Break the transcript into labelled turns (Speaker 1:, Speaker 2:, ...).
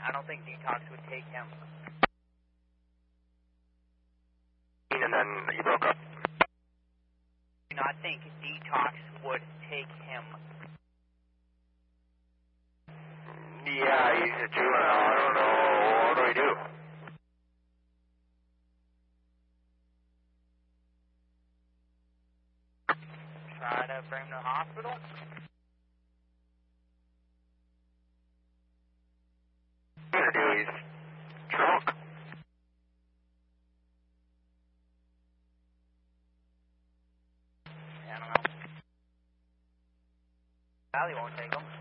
Speaker 1: I don't think detox would take him.
Speaker 2: And then you broke up.
Speaker 1: Do not think detox would take him.
Speaker 2: Yeah, he's a juvenile. I don't know. What do we do?
Speaker 1: Try to bring him to the hospital.
Speaker 2: What do we do? He's drunk.
Speaker 1: I don't know. Sally won't take him.